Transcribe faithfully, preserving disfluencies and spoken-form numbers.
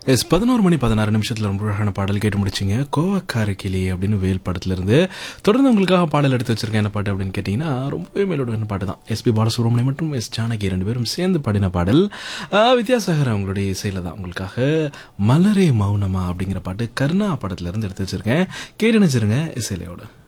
S பதினொரு மணி பதினாறு நிமிஷத்தில் ரொம்ப அழகான பாடல் கேட்டு முடிச்சிங்க. கோவக்கார கிளி அப்படின்னு வேல் படத்துலேருந்து தொடர்ந்து உங்களுக்காக பாடல் எடுத்து வச்சிருக்கேன். என்ன பாட்டு அப்படின்னு கேட்டிங்கன்னா ரொம்பவே மேலோட பாட்டு தான். எஸ்பி பாலசுப்ரமணியம் மற்றும் எஸ் ஜானகி ரெண்டு பேரும் சேர்ந்து பாடின பாடல். ஆஹ், வித்யாசாகர் அவங்களுடைய இசையில் தான் உங்களுக்காக மலரே மௌனமா அப்படிங்கிற பாட்டு கருணா படத்துலேருந்து எடுத்து வச்சிருக்கேன். கேட்டு நினைச்சிருங்க இசையிலையோட.